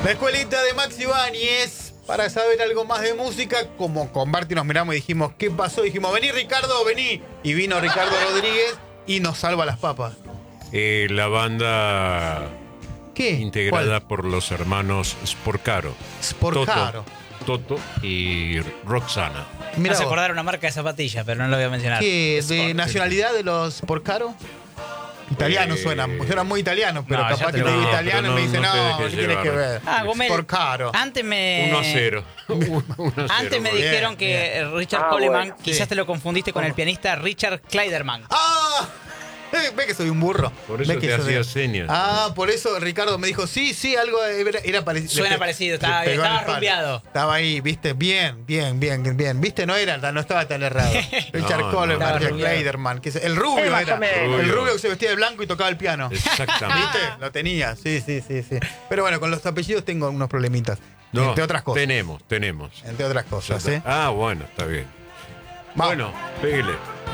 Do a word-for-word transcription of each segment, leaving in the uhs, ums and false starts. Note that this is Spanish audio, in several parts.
La escuelita de Max Ibáñez. Para saber algo más de música, como con Barty nos miramos y dijimos, ¿qué pasó? Dijimos, vení Ricardo, vení. Y vino Ricardo Rodríguez y nos salva las papas. Eh, la banda ¿Qué? integrada ¿Cuál? por los hermanos Sporcaro. Sporcaro. Toto, Toto y Roxana. Me hace acordar una marca de zapatillas, pero no lo voy a mencionar. ¿Qué? Es ¿De Sport. nacionalidad de los Sporcaro? Italiano Eh, suena, suena muy italiano, pero no, ya capaz te que lo- te digo no, italiano pero y me no- dice, no te no, dejes ¿qué tiene llevar. que ver? Ah, Gómez. Sporcaro. Antes me. uno a cero. uno a cero. Antes me Bien. dijeron que bien. Richard Ah, Coleman, bueno, quizás sí. te lo confundiste con el pianista Richard Kleiderman. ¡Ah! Eh, Ve que soy un burro. Por eso Ve que te soy- hacía señas. Ah, por eso Ricardo me dijo, sí, sí, algo era, era parecido. Suena Le pe- parecido, le estaba- pegó en estaba el palo. rumbeado. Estaba ahí, viste, bien, bien, bien, bien. Viste, no era, no estaba tan errado. Richard No, Coleman, no. Estaba Richard rumbeado. Kleiderman, que es el rubio Eh, más era. o menos. El Rubio. rubio que se vestía de blanco y tocaba el piano. Exactamente. ¿Viste? Lo tenía, sí, sí, sí, sí. Pero bueno, con los apellidos tengo unos problemitas. No, entre otras cosas. Tenemos, tenemos. Entre otras cosas, ¿eh? Ah, bueno, está bien. Vamos. Bueno, pégale.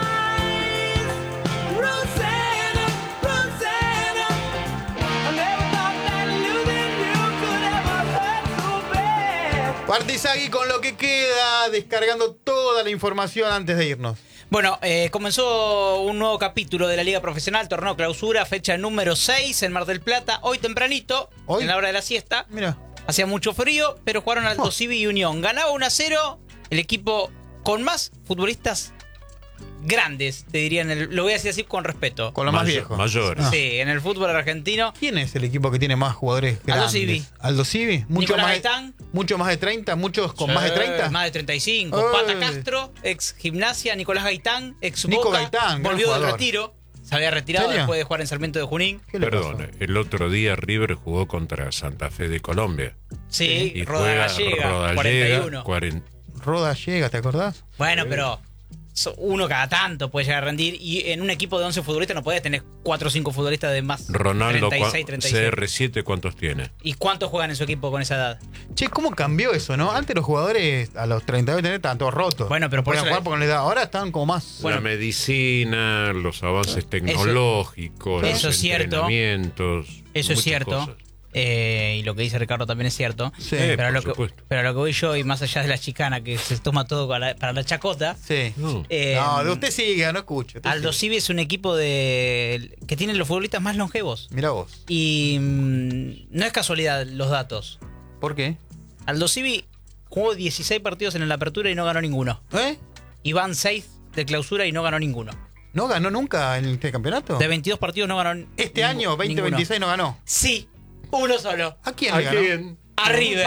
Rosanna, Rosanna, I never thought that losing you could ever hurt so bad. Partizagui con lo que queda, descargando toda la información antes de irnos. Bueno, eh, comenzó un nuevo capítulo de la Liga Profesional, torneo clausura, fecha número seis en Mar del Plata. Hoy tempranito, ¿Hoy? en la hora de la siesta. Mira. Hacía mucho frío, pero jugaron Alto Oh. Civi y Unión. Ganaba uno a cero el equipo con más futbolistas grandes, te diría, en el- lo voy a decir así con respeto. Con lo más Mayor- viejo. mayores. Ah. Sí, en el fútbol argentino. ¿Quién es el equipo que tiene más jugadores Aldo grandes? Civi. Aldo Civi. Mucho Nicolás más, de, Gaitán. mucho más de treinta, muchos con Sí, más de treinta. Más de treinta y cinco. Ey. Pata Castro, ex Gimnasia, Nicolás Gaitán, ex Nico Boca. Gaitán, gran volvió del jugador. retiro. Se había retirado ¿Serio? después de jugar en Sarmiento de Junín. ¿Qué le Perdón, pasó? el otro día River jugó contra Santa Fe de Colombia. Sí, Y Roda juega Gallega, Rodallega, cuarenta y uno. cuarenta. Roda llega, ¿te acordás? Bueno, pero so- uno cada tanto puede llegar a rendir. Y en un equipo de once futbolistas no puedes tener cuatro o cinco futbolistas de más. Ronaldo, treinta y seis, treinta y C seis. R siete, ¿cuántos tiene? ¿Y cuántos juegan en su equipo con esa edad? Che, ¿cómo cambió eso, no? Antes los jugadores a los treinta y nueve estaban todos rotos. Bueno, pero por Podían eso jugar le- porque no les da. Ahora están como más. Bueno. La medicina, los avances tecnológicos, eso los es cierto. entrenamientos. Eso es muchas cierto. cosas. Eh, y lo que dice Ricardo también es cierto. Sí. Eh, pero, a por lo que, supuesto. pero a lo que voy yo, y más allá de la chicana que se toma todo para la, para la chacota. Sí. No. eh, no, de usted siga, no escucho. usted Aldo sigue. Civi es un equipo de que tiene los futbolistas más longevos. Mirá vos. Y mm, no es casualidad los datos. ¿Por qué? Aldo Civi jugó dieciséis partidos en la apertura y no ganó ninguno. ¿Eh? Y van seis de clausura y no ganó ninguno. ¿No ganó nunca en este campeonato? De veintidós partidos no ganó Este ningu- año, veinte ninguno. veintiséis, no ganó. Sí, uno solo. ¿A quién ¿A le ganó? quién? A River.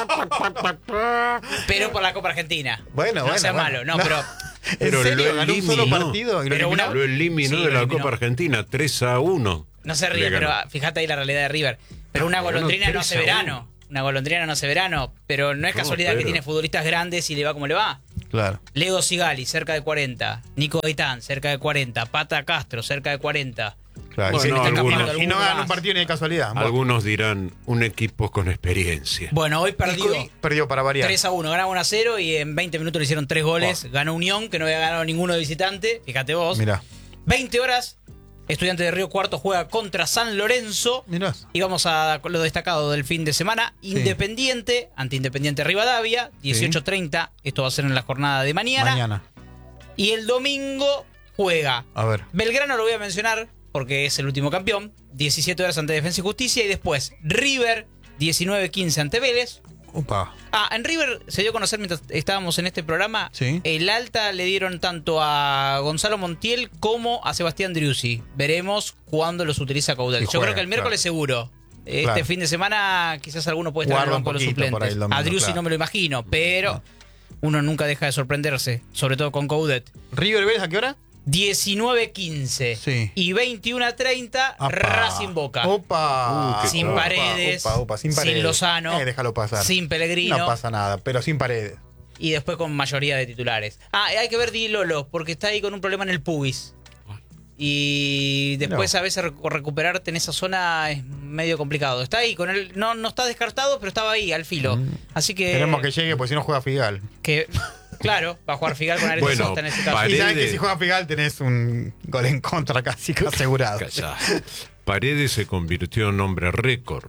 Pero por la Copa Argentina. Bueno, no bueno. sea bueno. malo, no, pero ¿En Pero serio lo ganó un solo eliminó. partido y lo Pero eliminó? una- Lo eliminó Sí, de lo la eliminó. Copa Argentina, tres a uno. no se ríe, Le pero ganó. fíjate ahí la realidad de River. Pero una Bueno, golondrina no tres hace a verano. Una golondrina no hace verano. Pero no es No, casualidad que pero- tiene futbolistas grandes y le va como le va. Claro. Leo Sigali, cerca de cuarenta. Nico Gaitán, cerca de cuarenta. Pata Castro, cerca de cuarenta. Claro. Bueno, y, se le está algunos- escapando. Y no algunos ganó un más. partido ni de casualidad. Bueno. Algunos dirán un equipo con experiencia. Bueno, hoy Y perdió Cudi perdió para variar. tres a uno. Ganaba uno a cero y en veinte minutos le hicieron tres goles. Ganó Unión, que no había ganado ninguno de visitante. Fíjate vos. Mirá. veinte horas. Estudiante de Río Cuarto juega contra San Lorenzo. Mirá. Y vamos a lo destacado del fin de semana. Independiente, ante Independiente Rivadavia, dieciocho treinta. Esto va a ser en la jornada de mañana. Mañana. Y el domingo juega A ver. Belgrano, lo voy a mencionar porque es el último campeón. diecisiete horas ante Defensa y Justicia. Y después River, diecinueve quince ante Vélez. Opa. Ah, en River se dio a conocer mientras estábamos en este programa. Sí. El alta le dieron tanto a Gonzalo Montiel como a Sebastián Driussi. Veremos cuándo los utiliza Caudel. Y Yo juega, creo que el miércoles seguro. Este Claro. fin de semana quizás alguno puede estar en el Guarda un banco de los poquito por ahí suplentes. el domingo, A Driussi claro. no me lo imagino, pero No. uno nunca deja de sorprenderse, sobre todo con Coudet. ¿River Vélez a qué hora? diecinueve quince Sí. y veintiuno treinta Apa. Racing Boca. Opa. Uh, qué Sin Opa, Paredes, Opa, opa, sin sin Paredes. Lozano, Eh, déjalo pasar. sin Pellegrino. No pasa nada, pero sin Paredes. Y después con mayoría de titulares. Ah, hay que ver Di Lolo, porque está ahí con un problema en el pubis. Y después No. a veces recu- recuperarte en esa zona es medio complicado. Está ahí, con él, no, no está descartado, pero estaba ahí, al filo. Así que. Queremos que llegue, porque si no juega Figal. que- claro, va a jugar Figal con Areto Bueno, Sosta en ese caso. Paredes- Y sabes que si juega Figal tenés un gol en contra casi asegurado. Callá. Paredes se convirtió en hombre récord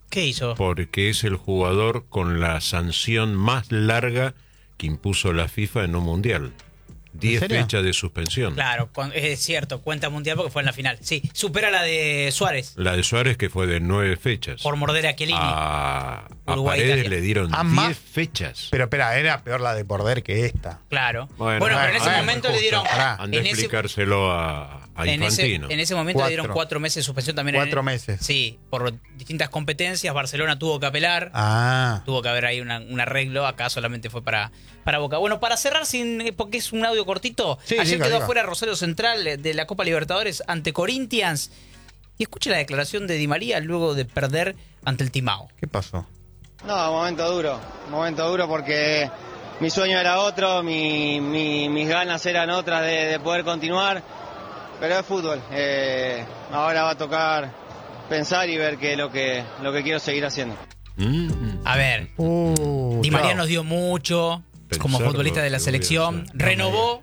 ¿Qué hizo? Porque es el jugador con la sanción más larga que impuso la FIFA en un mundial. Diez serio? fechas de suspensión. Claro, cu- es cierto, cuenta mundial porque fue en la final. Sí, supera la de Suárez La de Suárez, que fue de nueve fechas. por morder a Chiellini. A, a Uruguay, Paredes Italia. le dieron Ah, más- diez fechas. Pero espera, era peor la de Border que esta. Claro. Bueno, Bueno, pero en ese bueno, momento justo, le dieron. pará. Han de en ese- explicárselo a, a En ese, Infantino. en ese momento le dieron Cuatro. cuatro meses de suspensión también. en- Cuatro meses. Sí, por distintas competencias. Barcelona tuvo que apelar. Ah. Tuvo que haber ahí una- un arreglo. Acá solamente fue para, para Boca. Bueno, para cerrar, sin porque es un audio cortito. Sí, ayer diga, quedó diga. fuera Rosario Central de la Copa Libertadores ante Corinthians. Y escuche la declaración de Di María luego de perder ante el Timao. ¿Qué pasó? No, momento duro, momento duro porque mi sueño era otro, mi, mi- mis ganas eran otras de, de poder continuar, pero es fútbol. Eh, ahora va a tocar pensar y ver qué es lo que, lo que quiero seguir haciendo. Mm. A ver, Uh, Di María chao. nos dio mucho como Pensarlo, futbolista de la te voy a selección. hacer. Renovó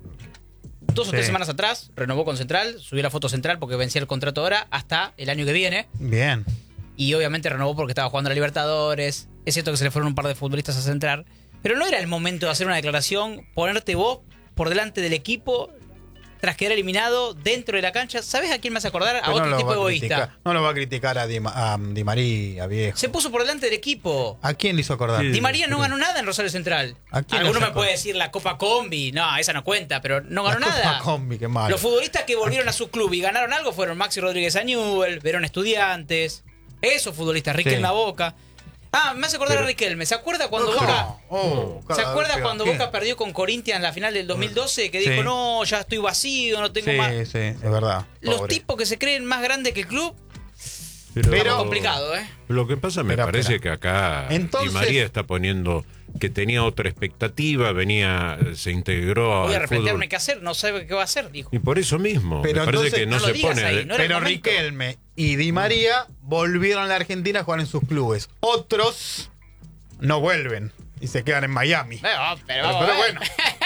dos o Sí. tres semanas atrás, renovó con Central, subió la foto Central porque vencía el contrato ahora hasta el año que viene. Bien. Y obviamente renovó porque estaba jugando a la Libertadores. Es cierto que se le fueron un par de futbolistas a Central. Pero no era el momento de hacer una declaración, ponerte vos por delante del equipo tras quedar eliminado dentro de la cancha. ¿Sabes a quién me hace acordar? A Pero otro no lo tipo va a egoísta. criticar- No lo va a criticar a Di, Ma- a Di María, viejo. Se puso por delante del equipo. ¿A quién le hizo acordar? Sí. Di María no ganó nada en Rosario Central. ¿A quién Alguno le me sacó? puede decir la Copa Combi. No, esa no cuenta, pero no ganó La Copa nada. Combi, qué malo. Los futbolistas que volvieron a su club y ganaron algo fueron Maxi Rodríguez a Newell, Verón Estudiantes. Esos futbolistas, Riquelme Sí. a Boca. Ah, me hace acordar Pero- a Riquelme. ¿Se acuerda cuando No, Boca... oh, ¿Se cada acuerda vez cuando peor. Boca perdió con Corinthians en la final del dos mil doce? Que Sí. dijo, no, ya estoy vacío, no tengo Sí, más... sí, es verdad. Los Pobre. tipos que se creen más grandes que el club, Pero, Pero- complicado, ¿eh? Lo que pasa, me Espera, parece espera. que acá Entonces- Di María está poniendo que tenía otra expectativa, venía, se integró Voy a al replantearme fútbol. qué hacer, no sabe qué va a hacer, dijo. Y por eso mismo, Pero me parece entonces que no, no lo se digas pone. ahí, de- no era el Pero momento. Riquelme y Di María volvieron a la Argentina a jugar en sus clubes. Otros no vuelven y se quedan en Miami. Pero, pero, Pero, pero eh, bueno.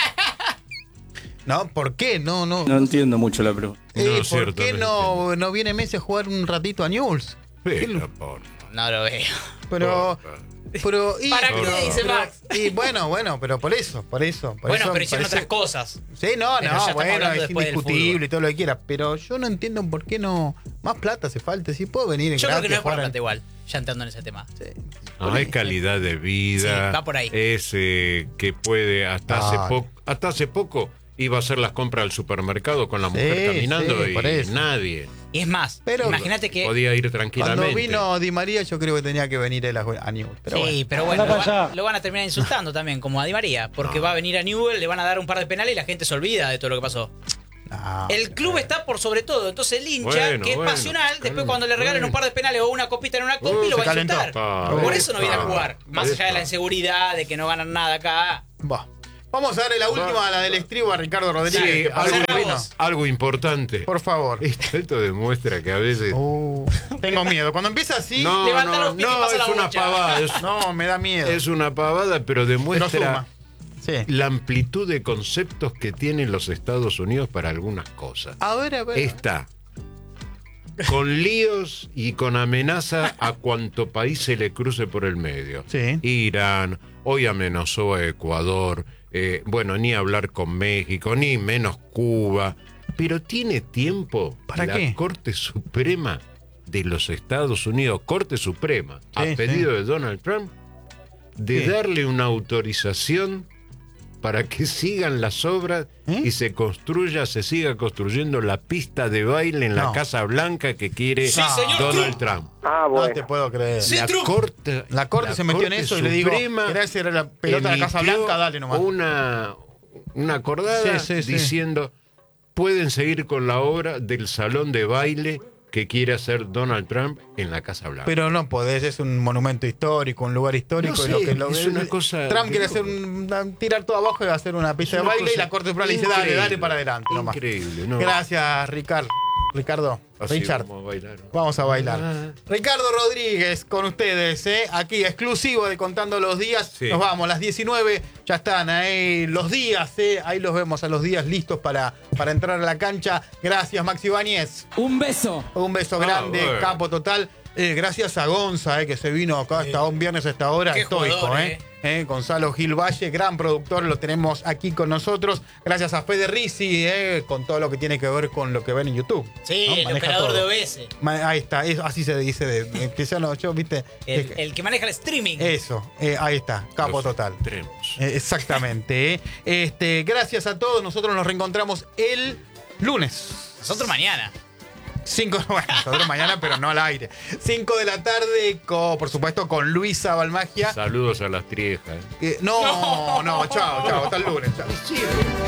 ¿No? ¿Por qué? No, no. No entiendo mucho la pregunta. Eh, No, ¿Por cierto, qué no no, no viene Messi a jugar un ratito a Newell's? Pero, por- No lo veo. Pero. Pero. Y, ¿Para pero- qué dice pero- Max? Y bueno, bueno, pero por eso, por eso. por Bueno, eso pero me hicieron parece- otras cosas. Sí, no, Pero ya no, estamos bueno, hablando es después del indiscutible fútbol. y todo lo que quiera. Pero yo no entiendo por qué no. Más plata hace falta. Si puedo venir en Yo creo que gratis no a es por jugar plata en- igual, ya entrando en ese tema. no, es calidad de vida. Sí, va por ahí. Es eh, que puede, hasta hace, Dale. poco hasta hace poco, iba a hacer las compras al supermercado con la mujer Sí, caminando sí, y por eso. nadie. Y es más, Pero- imagínate que... Podía ir tranquilamente. Cuando vino Di María, yo creo que tenía que venir él a, jugar a Newell's. Pero sí, bueno. pero bueno, lo, van- lo van a terminar insultando también, como a Di María, porque va a venir a Newell, le van a dar un par de penales y la gente se olvida de todo lo que pasó. No. El club está por sobre todo, entonces el hincha, Bueno, que es bueno, pasional, después calma, cuando le regalen bueno. un par de penales o una copita en una copa, Uh, lo se va a calentó. insultar. Ah, Por eso no viene a ah, jugar, más allá de la ah. inseguridad, de que no ganan nada acá. Va. Vamos a darle la última, la del estribo a Ricardo Rodríguez. Sí, que pasó algo, por vino. algo importante. Por favor. Esto, esto demuestra que a veces. Uh, tengo miedo. Cuando empieza así, no, levanta no, los pies y no, pasa es la una bocha. pavada. Es, no, me da miedo. es una pavada, pero Pero demuestra suma. Sí. la amplitud de conceptos que tienen los Estados Unidos para algunas cosas. A ver, a ver. Está con líos y con amenaza a cuanto país se le cruce por el medio. Sí. Irán, hoy amenazó a Ecuador, eh, bueno, ni hablar con México, ni menos Cuba. Pero tiene tiempo ¿Para la qué? Corte Suprema de los Estados Unidos, Corte Suprema, a Sí, pedido sí. de Donald Trump, de Sí. darle una autorización para que sigan las obras ¿Eh? y se construya, se siga construyendo la pista de baile en la No. Casa Blanca que quiere Sí, señor Donald Trump. No te puedo creer. Sí, la Trump. corte, La corte se metió en Corte eso y le digo, Suprema ¿querés hacer la pelota de la Casa emitió Blanca? Dale nomás. Una, una acordada Sí, sí, sí. diciendo pueden seguir con la obra del salón de baile que quiere hacer Donald Trump en la Casa Blanca. Pero no podés, es un monumento histórico, un lugar histórico. No y lo sé, que lo- es una cosa Trump de quiere loco. hacer un, tirar todo abajo y hacer una pista de una baile y cosa la Corte Suprema le dice, dale, increíble. dale para adelante nomás. Increíble, ¿no? Gracias, Ricardo. Ricardo. Así Richard. vamos a bailar. Vamos a bailar. Ah. Ricardo Rodríguez con ustedes, ¿eh? Aquí, exclusivo de Contando los Días. Sí. Nos vamos, las diecinueve, ya están ahí los días, ¿eh? Ahí los vemos a los días listos para, para entrar a la cancha. Gracias, Maxi Báñez. Un beso. Un beso Ah, grande, bueno. capo total. Eh, gracias a Gonza, eh, que se vino acá hasta un viernes a esta hora. Qué Estoico, jugador, eh. Eh, Gonzalo Gil Valle, gran productor, lo tenemos aquí con nosotros. Gracias a Fede Rizzi, eh, con todo lo que tiene que ver con lo que ven en YouTube. Sí, ¿no? el Maneja operador todo. de O B S. Ma- Ahí está, eso- así se dice, de, de- que ya no, yo, viste. El, que- el que maneja el streaming. Eso, eh, ahí está, capo Los total. extremos. Eh, exactamente. eh. Este, gracias a todos, nosotros nos reencontramos el lunes. Nosotros mañana. Cinco, bueno, nosotros mañana, pero no al aire. cinco de la tarde, con, por supuesto, con Luisa Balmagia. Saludos a las triejas. Eh, no, no, chao, chao, hasta el lunes, chao.